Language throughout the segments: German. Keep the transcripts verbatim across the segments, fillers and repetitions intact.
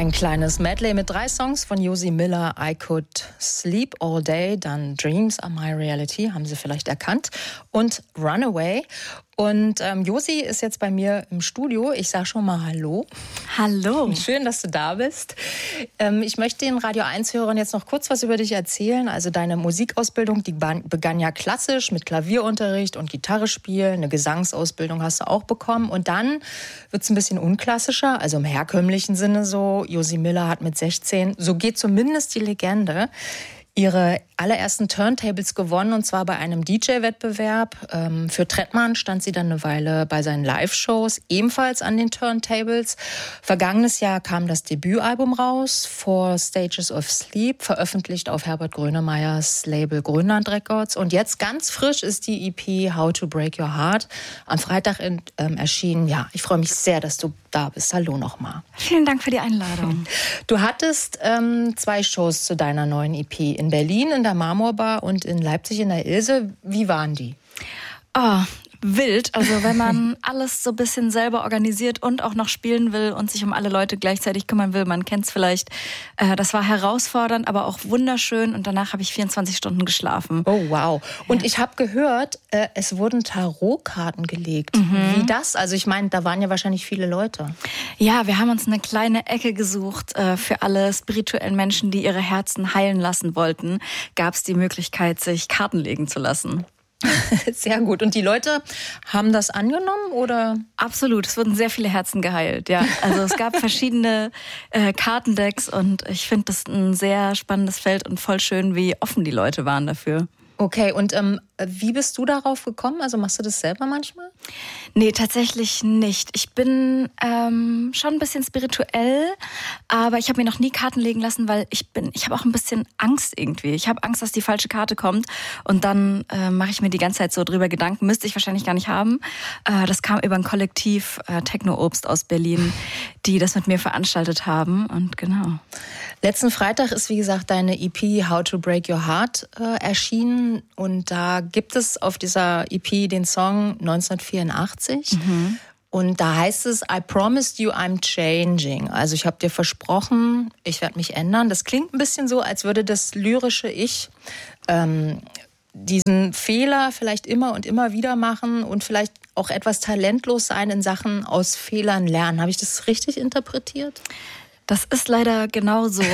Ein kleines Medley mit drei Songs von Josie Miller. I Could Sleep All Day, dann Dreams Are My Reality, haben Sie vielleicht erkannt, und Runaway. Und ähm, Josie ist jetzt bei mir im Studio. Ich sage schon mal Hallo. Hallo. Schön, dass du da bist. Ähm, ich möchte den Radio eins-Hörern jetzt noch kurz was über dich erzählen. Also deine Musikausbildung, die begann ja klassisch mit Klavierunterricht und Gitarre spielen. Eine Gesangsausbildung hast du auch bekommen. Und dann wird es ein bisschen unklassischer, also im herkömmlichen Sinne so. Josie Miller hat mit sechzehn, so geht zumindest die Legende, ihre allerersten Turntables gewonnen, und zwar bei einem D J-Wettbewerb. Ähm, für Trettmann stand sie dann eine Weile bei seinen Live-Shows, ebenfalls an den Turntables. Vergangenes Jahr kam das Debütalbum raus, Four Stages of Sleep, veröffentlicht auf Herbert Grönemeyers Label Grönland Records. Und jetzt ganz frisch ist die E P How to Break Your Heart am Freitag in, ähm, erschienen. Ja, ich freue mich sehr, dass du da bist. Hallo nochmal. Vielen Dank für die Einladung. Du hattest ähm, zwei Shows zu deiner neuen E P. In Berlin in der Marmorbar und in Leipzig in der Ilse. Wie waren die? Oh, wild. Also wenn man alles so ein bisschen selber organisiert und auch noch spielen will und sich um alle Leute gleichzeitig kümmern will, man kennt es vielleicht. Äh, das war herausfordernd, aber auch wunderschön. Und danach habe ich vierundzwanzig Stunden geschlafen. Oh, wow. Und ja. Ich habe gehört, äh, es wurden Tarotkarten gelegt. Mhm. Wie das? Also ich meine, da waren ja wahrscheinlich viele Leute. Ja, wir haben uns eine kleine Ecke gesucht. Äh, für alle spirituellen Menschen, die ihre Herzen heilen lassen wollten, gab es die Möglichkeit, sich Karten legen zu lassen. Sehr gut. Und die Leute haben das angenommen, oder? Absolut. Es wurden sehr viele Herzen geheilt, ja. Also es gab verschiedene äh, Kartendecks und ich finde das ein sehr spannendes Feld und voll schön, wie offen die Leute waren dafür. Okay, und ähm, wie bist du darauf gekommen? Also machst du das selber manchmal? Nee, tatsächlich nicht. Ich bin ähm, schon ein bisschen spirituell, aber ich habe mir noch nie Karten legen lassen, weil ich bin, ich habe auch ein bisschen Angst irgendwie. Ich habe Angst, dass die falsche Karte kommt und dann äh, mache ich mir die ganze Zeit so drüber Gedanken. Müsste ich wahrscheinlich gar nicht haben. Äh, das kam über ein Kollektiv äh, Techno-Obst aus Berlin, die das mit mir veranstaltet haben, und genau. Letzten Freitag ist, wie gesagt, deine E P How to Break Your Heart äh, erschienen, und da gibt es auf dieser E P den Song neunzehnhundertvierundachtzig. Mhm. Und da heißt es, I promised you I'm changing. Also ich habe dir versprochen, ich werde mich ändern. Das klingt ein bisschen so, als würde das lyrische Ich ähm, diesen Fehler vielleicht immer und immer wieder machen und vielleicht auch etwas talentlos sein in Sachen aus Fehlern lernen. Habe ich das richtig interpretiert? Das ist leider genau so.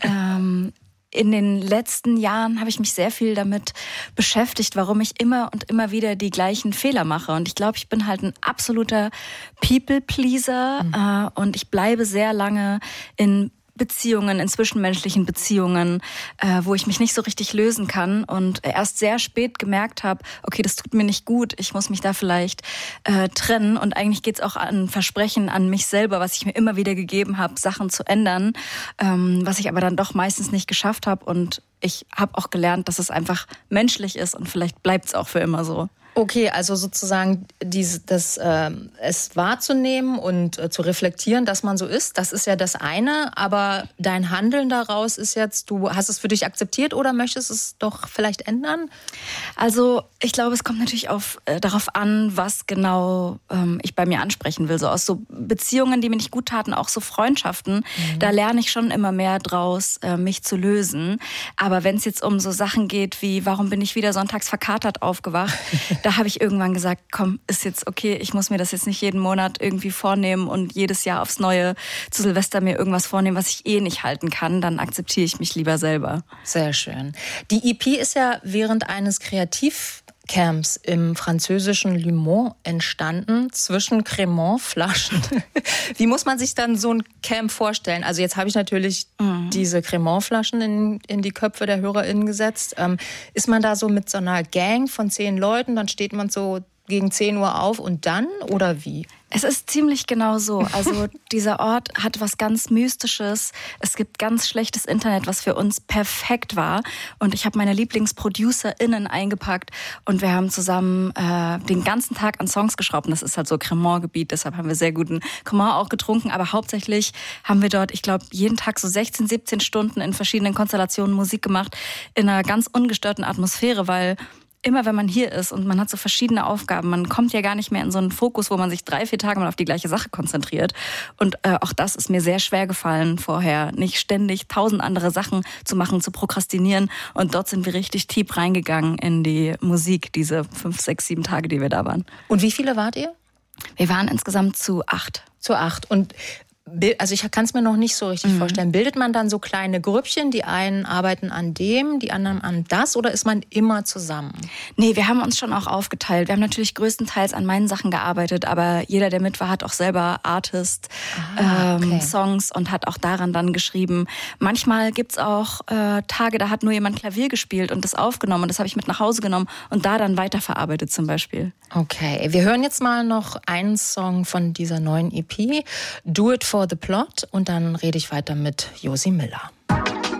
ähm, in den letzten Jahren habe ich mich sehr viel damit beschäftigt, warum ich immer und immer wieder die gleichen Fehler mache. Und ich glaube, ich bin halt ein absoluter People-Pleaser. Mhm. äh, und ich bleibe sehr lange in Beziehungen, in zwischenmenschlichen Beziehungen, äh, wo ich mich nicht so richtig lösen kann und erst sehr spät gemerkt habe, okay, das tut mir nicht gut, ich muss mich da vielleicht äh, trennen. Und eigentlich geht's auch an Versprechen an mich selber, was ich mir immer wieder gegeben habe, Sachen zu ändern, ähm, was ich aber dann doch meistens nicht geschafft habe. Und ich habe auch gelernt, dass es einfach menschlich ist und vielleicht bleibt's auch für immer so. Okay, also sozusagen diese, das, äh, es wahrzunehmen und äh, zu reflektieren, dass man so ist, das ist ja das eine, aber dein Handeln daraus ist jetzt, du hast es für dich akzeptiert oder möchtest es doch vielleicht ändern? Also ich glaube, es kommt natürlich auf, äh, darauf an, was genau ähm, ich bei mir ansprechen will. So aus so Beziehungen, die mir nicht gut taten, auch so Freundschaften, mhm. da lerne ich schon immer mehr draus, äh, mich zu lösen. Aber wenn es jetzt um so Sachen geht wie, warum bin ich wieder sonntags verkatert aufgewacht, da habe ich irgendwann gesagt, komm, ist jetzt okay, ich muss mir das jetzt nicht jeden Monat irgendwie vornehmen und jedes Jahr aufs Neue zu Silvester mir irgendwas vornehmen, was ich eh nicht halten kann, dann akzeptiere ich mich lieber selber. Sehr schön. Die E P ist ja während eines Kreativcamps im französischen Le Mans entstanden, zwischen Cremant-Flaschen. Wie muss man sich dann so ein Camp vorstellen? Also jetzt habe ich natürlich mhm. diese Cremant-Flaschen in, in die Köpfe der HörerInnen gesetzt. Ähm, ist man da so mit so einer Gang von zehn Leuten, dann steht man so gegen zehn Uhr auf und dann, oder wie? Es ist ziemlich genau so. Also dieser Ort hat was ganz Mystisches. Es gibt ganz schlechtes Internet, was für uns perfekt war. Und ich habe meine LieblingsproducerInnen eingepackt und wir haben zusammen äh, den ganzen Tag an Songs geschraubt. Und das ist halt so Cremant-Gebiet, deshalb haben wir sehr guten Cremant auch getrunken. Aber hauptsächlich haben wir dort, ich glaube, jeden Tag so sechzehn, siebzehn Stunden in verschiedenen Konstellationen Musik gemacht, in einer ganz ungestörten Atmosphäre, weil immer wenn man hier ist und man hat so verschiedene Aufgaben, man kommt ja gar nicht mehr in so einen Fokus, wo man sich drei, vier Tage mal auf die gleiche Sache konzentriert. Und äh, auch das ist mir sehr schwer gefallen vorher, nicht ständig tausend andere Sachen zu machen, zu prokrastinieren. Und dort sind wir richtig tief reingegangen in die Musik, diese fünf, sechs, sieben Tage, die wir da waren. Und wie viele wart ihr? Wir waren insgesamt zu acht. Zu acht. Und also ich kann es mir noch nicht so richtig mhm. vorstellen. Bildet man dann so kleine Grüppchen, die einen arbeiten an dem, die anderen an das, oder ist man immer zusammen? Nee, wir haben uns schon auch aufgeteilt. Wir haben natürlich größtenteils an meinen Sachen gearbeitet, aber jeder, der mit war, hat auch selber Artist, ah, okay. ähm, Songs und hat auch daran dann geschrieben. Manchmal gibt's auch äh, Tage, da hat nur jemand Klavier gespielt und das aufgenommen und das habe ich mit nach Hause genommen und da dann weiterverarbeitet zum Beispiel. Okay, wir hören jetzt mal noch einen Song von dieser neuen E P, Do It for the Plot, und dann rede ich weiter mit Josi Miller.